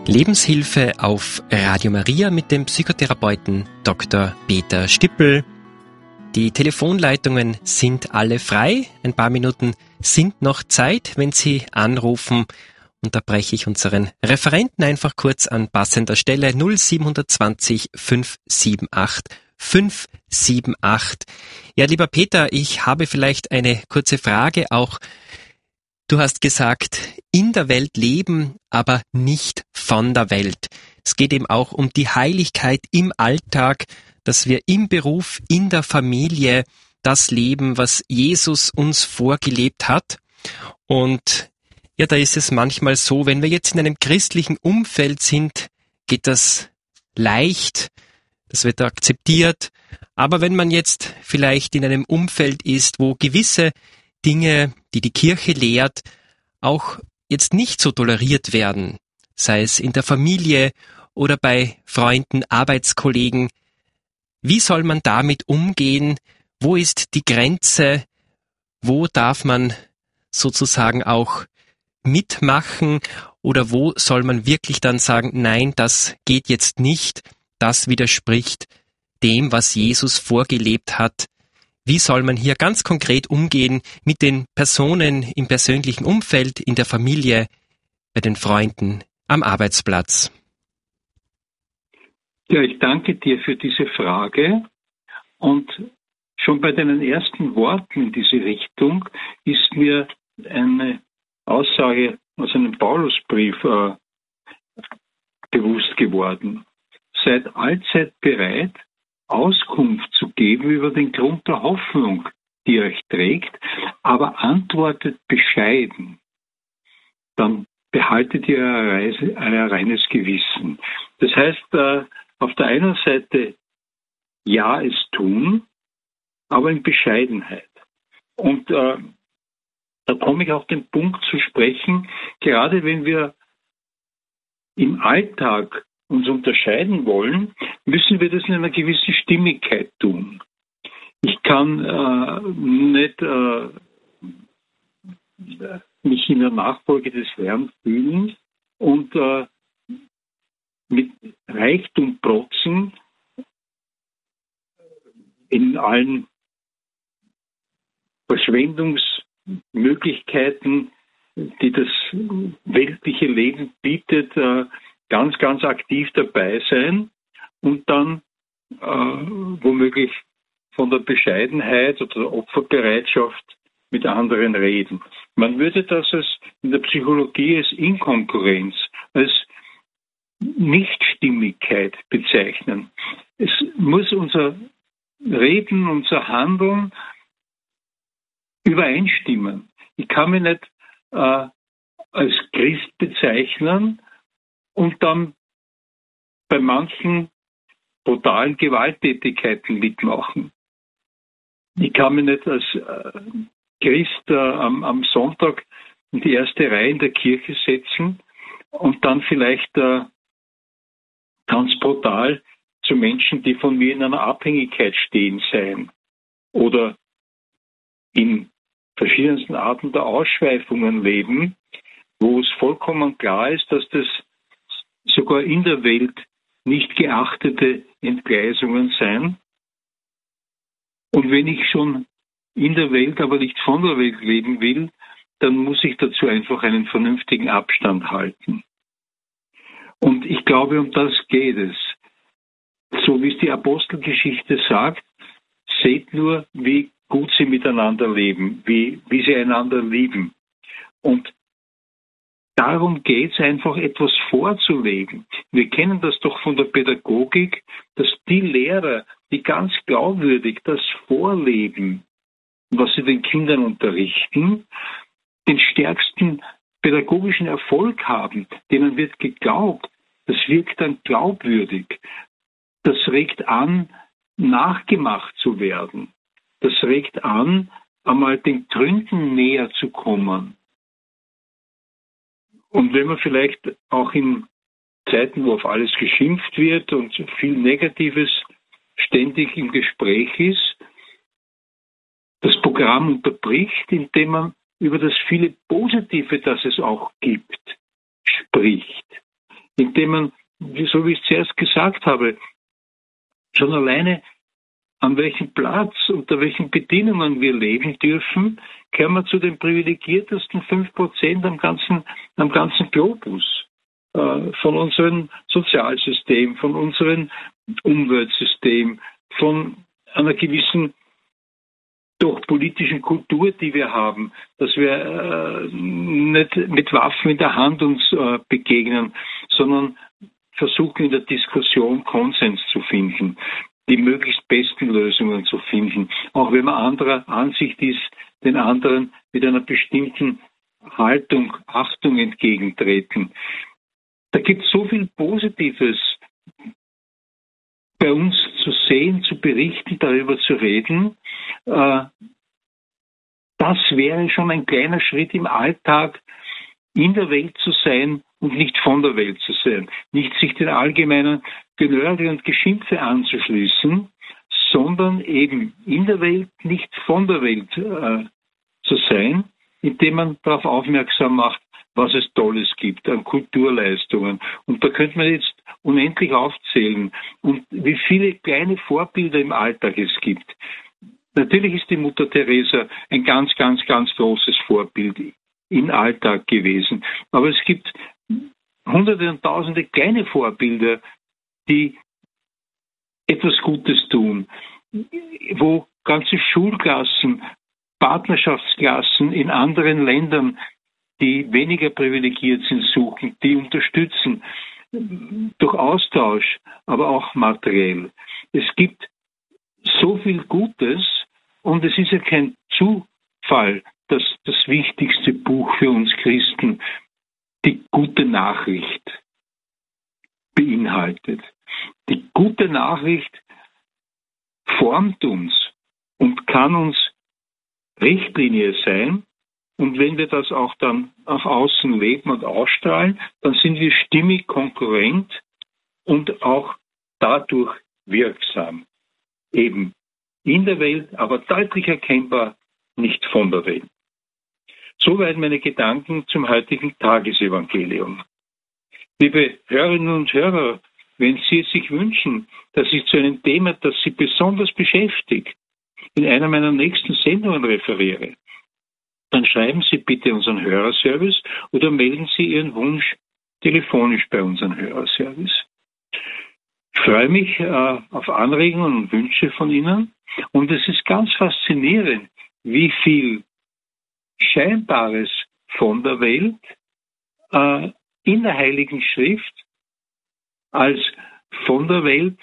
Lebenshilfe auf Radio Maria mit dem Psychotherapeuten Dr. Peter Stippel. Die Telefonleitungen sind alle frei. Ein paar Minuten sind noch Zeit, wenn Sie anrufen. Unterbreche ich unseren Referenten einfach kurz an passender Stelle 0720 578 578. Ja, lieber Peter, ich habe vielleicht eine kurze Frage auch. Du hast gesagt, in der Welt leben, aber nicht von der Welt. Es geht eben auch um die Heiligkeit im Alltag, dass wir im Beruf, in der Familie das leben, was Jesus uns vorgelebt hat. Und ja, da ist es manchmal so, wenn wir jetzt in einem christlichen Umfeld sind, geht das leicht, das wird akzeptiert. Aber wenn man jetzt vielleicht in einem Umfeld ist, wo gewisse Dinge, die die Kirche lehrt, auch jetzt nicht so toleriert werden, sei es in der Familie oder bei Freunden, Arbeitskollegen. Wie soll man damit umgehen? Wo ist die Grenze? Wo darf man sozusagen auch mitmachen? Oder wo soll man wirklich dann sagen, nein, das geht jetzt nicht, das widerspricht dem, was Jesus vorgelebt hat? Wie soll man hier ganz konkret umgehen mit den Personen im persönlichen Umfeld, in der Familie, bei den Freunden, am Arbeitsplatz? Ja, ich danke dir für diese Frage. Und schon bei deinen ersten Worten in diese Richtung ist mir eine Aussage aus einem Paulusbrief bewusst geworden. Seid allzeit bereit, Auskunft zu geben über den Grund der Hoffnung, die euch trägt, aber antwortet bescheiden. Dann behaltet ihr euer reines Gewissen. Das heißt, auf der einen Seite ja es tun, aber in Bescheidenheit. Und da komme ich auf den Punkt zu sprechen, gerade wenn wir im Alltag uns unterscheiden wollen, müssen wir das in einer gewissen Stimmigkeit tun. Ich kann nicht mich in der Nachfolge des Herrn fühlen und mit Reichtum protzen in allen Verschwendungsmöglichkeiten, die das weltliche Leben bietet, ganz, ganz aktiv dabei sein und dann womöglich von der Bescheidenheit oder der Opferbereitschaft mit anderen reden. Man würde das in der Psychologie als Inkonkurrenz, als Nichtstimmigkeit bezeichnen. Es muss unser Reden, unser Handeln übereinstimmen. Ich kann mich nicht als Christ bezeichnen und dann bei manchen brutalen Gewalttätigkeiten mitmachen. Ich kann mich nicht als Christ am Sonntag in die erste Reihe in der Kirche setzen und dann vielleicht ganz brutal zu Menschen, die von mir in einer Abhängigkeit stehen, sein oder in verschiedensten Arten der Ausschweifungen leben, wo es vollkommen klar ist, dass das sogar in der Welt nicht geachtete Entgleisungen sein. Und wenn ich schon in der Welt, aber nicht von der Welt leben will, dann muss ich dazu einfach einen vernünftigen Abstand halten. Und ich glaube, um das geht es. So wie es die Apostelgeschichte sagt, seht nur, wie gut sie miteinander leben, wie sie einander lieben. Und darum geht es einfach, etwas vorzuleben. Wir kennen das doch von der Pädagogik, dass die Lehrer, die ganz glaubwürdig das vorleben, was sie den Kindern unterrichten, den stärksten pädagogischen Erfolg haben. Denen wird geglaubt. Das wirkt dann glaubwürdig. Das regt an, nachgemacht zu werden. Das regt an, einmal den Gründen näher zu kommen. Und wenn man vielleicht auch in Zeiten, wo auf alles geschimpft wird und viel Negatives ständig im Gespräch ist, das Programm unterbricht, indem man über das viele Positive, das es auch gibt, spricht. indem man, so wie ich es zuerst gesagt habe, schon alleine an welchem Platz, unter welchen Bedingungen wir leben dürfen, gehören wir zu den privilegiertesten 5% am ganzen Globus. Von unserem Sozialsystem, von unserem Umweltsystem, von einer gewissen doch politischen Kultur, die wir haben, dass wir nicht mit Waffen in der Hand uns begegnen, sondern versuchen in der Diskussion Konsens zu finden, die möglichst besten Lösungen zu finden, auch wenn man anderer Ansicht ist, den anderen mit einer bestimmten Haltung, Achtung entgegentreten. Da gibt es so viel Positives bei uns zu sehen, zu berichten, darüber zu reden. Das wäre schon ein kleiner Schritt im Alltag, in der Welt zu sein und nicht von der Welt zu sein. Nicht sich den allgemeinen Genörgel und Geschimpfe anzuschließen, sondern eben in der Welt, nicht von der Welt zu sein, indem man darauf aufmerksam macht, was es Tolles gibt an Kulturleistungen. Und da könnte man jetzt unendlich aufzählen. Und wie viele kleine Vorbilder im Alltag es gibt. Natürlich ist die Mutter Teresa ein ganz, ganz, ganz großes Vorbild im Alltag gewesen. Aber es gibt Hunderte und Tausende kleine Vorbilder, die etwas Gutes tun, wo ganze Schulklassen, Partnerschaftsklassen in anderen Ländern, die weniger privilegiert sind, suchen, die unterstützen, durch Austausch, aber auch materiell. Es gibt so viel Gutes und es ist ja kein Zufall, dass das wichtigste Buch für uns Christen die gute Nachricht beinhaltet. Die gute Nachricht formt uns und kann uns Richtlinie sein. Und wenn wir das auch dann nach außen leben und ausstrahlen, dann sind wir stimmig, konkurrent und auch dadurch wirksam. Eben in der Welt, aber deutlich erkennbar nicht von der Welt. Soweit meine Gedanken zum heutigen Tagesevangelium. Liebe Hörerinnen und Hörer, wenn Sie es sich wünschen, dass ich zu einem Thema, das Sie besonders beschäftigt, in einer meiner nächsten Sendungen referiere, dann schreiben Sie bitte unseren Hörerservice oder melden Sie Ihren Wunsch telefonisch bei unserem Hörerservice. Ich freue mich auf Anregungen und Wünsche von Ihnen und es ist ganz faszinierend, wie viel Scheinbares von der Welt in der Heiligen Schrift als von der Welt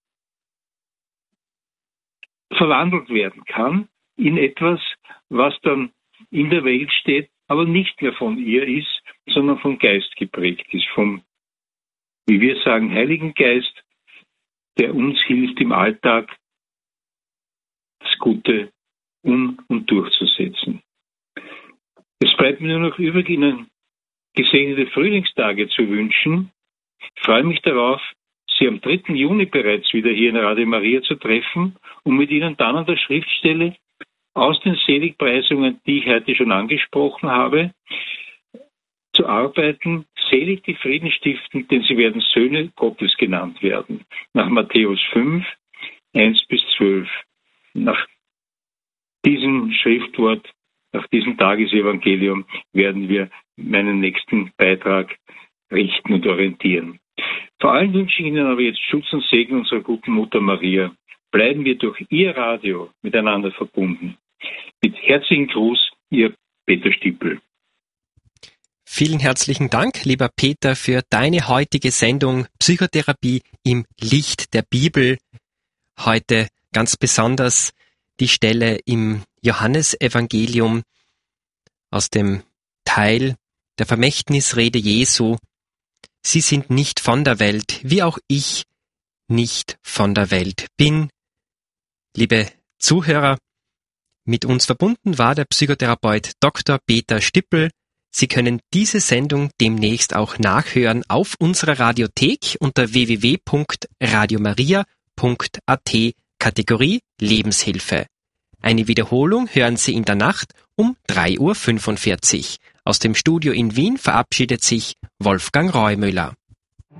verwandelt werden kann in etwas, was dann in der Welt steht, aber nicht mehr von ihr ist, sondern vom Geist geprägt ist, vom, wie wir sagen, Heiligen Geist, der uns hilft im Alltag, das Gute um und durchzusetzen. Es bleibt mir nur noch übrig, Ihnen gesegnete Frühlingstage zu wünschen. Ich freue mich darauf, Sie am 3. Juni bereits wieder hier in Radio Maria zu treffen und mit Ihnen dann an der Schriftstelle aus den Seligpreisungen, die ich heute schon angesprochen habe, zu arbeiten. Selig die Frieden stiften, denn sie werden Söhne Gottes genannt werden. Nach Matthäus 5, 1-12. Nach diesem Schriftwort, nach diesem Tagesevangelium werden wir meinen nächsten Beitrag richten und orientieren. Vor allem wünsche ich Ihnen aber jetzt Schutz und Segen unserer guten Mutter Maria. Bleiben wir durch Ihr Radio miteinander verbunden. Mit herzlichen Gruß, Ihr Peter Stippel. Vielen herzlichen Dank, lieber Peter, für deine heutige Sendung Psychotherapie im Licht der Bibel. Heute ganz besonders die Stelle im Johannesevangelium aus dem Teil der Vermächtnisrede Jesu. Sie sind nicht von der Welt, wie auch ich nicht von der Welt bin. Liebe Zuhörer, mit uns verbunden war der Psychotherapeut Dr. Peter Stippel. Sie können diese Sendung demnächst auch nachhören auf unserer Radiothek unter www.radiomaria.at Kategorie Lebenshilfe. Eine Wiederholung hören Sie in der Nacht um 3:45 Uhr. Aus dem Studio in Wien verabschiedet sich Wolfgang Reumüller.